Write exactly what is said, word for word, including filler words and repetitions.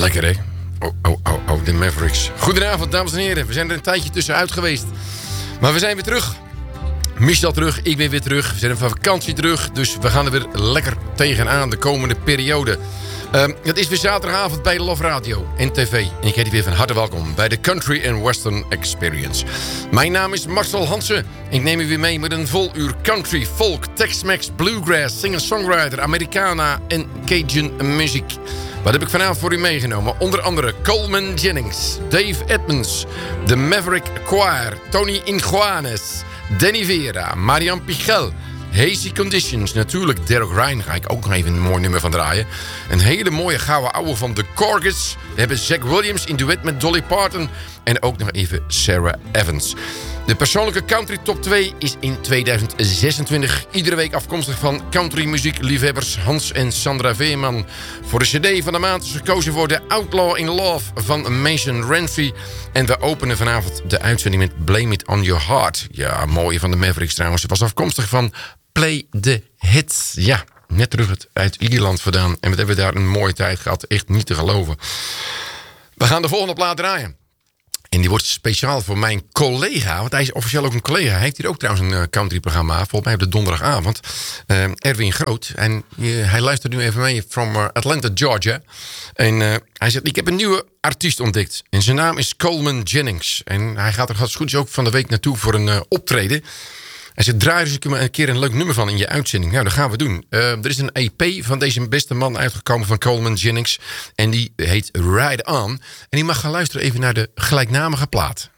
Lekker, hè? Oh, oh, oh, oh, de Mavericks. Goedenavond, dames en heren. We zijn er een tijdje tussenuit geweest. Maar we zijn weer terug. Michel terug, ik ben weer terug. We zijn van vakantie terug. Dus we gaan er weer lekker tegenaan de komende periode. Um, het is weer zaterdagavond bij Love Radio en tv. En ik heet u weer van harte welkom bij de Country and Western Experience. Mijn naam is Marcel Hansen. Ik neem u weer mee met een vol uur country, folk, Tex-Mex, bluegrass, singer-songwriter, Americana en Cajun muziek. Wat heb ik vanavond voor u meegenomen? Onder andere Coleman Jennings, Dave Edmonds, de Maverick Choir, Tony Iguanes, Danny Vera, Marian Pichel, Hazy Conditions, natuurlijk Derek Ryan, ga ik ook nog even een mooi nummer van draaien. Een hele mooie gouden ouwe van The Corgis. We hebben Zach Williams in duet met Dolly Parton en ook nog even Sarah Evans. De persoonlijke country top twee is in tweeduizend zesentwintig iedere week afkomstig van countrymuziekliefhebbers Hans en Sandra Veerman. Voor de cd van de maand is gekozen voor The Outlaw in Love van Mason Renfrey. En we openen vanavond de uitzending met Blame It On Your Heart. Ja, mooie van de Mavericks trouwens. Het was afkomstig van Play the Hits. Ja, net terug uit Ierland vandaan. En we hebben daar een mooie tijd gehad. Echt niet te geloven. We gaan de volgende plaat draaien. En die wordt speciaal voor mijn collega. Want hij is officieel ook een collega. Hij heeft hier ook trouwens een countryprogramma. Volgens mij op de donderdagavond. Uh, Erwin Groot. En uh, hij luistert nu even mee from uh, Atlanta, Georgia. En uh, hij zegt, ik heb een nieuwe artiest ontdekt. En zijn naam is Coleman Jennings. En hij gaat er als goed is ook van de week naartoe voor een uh, optreden. Hij zegt, draai dus een keer een leuk nummer van in je uitzending. Nou, dat gaan we doen. Uh, er is een E P van deze beste man uitgekomen van Coleman Jennings. En die heet Ride On. En die mag gaan luisteren even naar de gelijknamige plaat.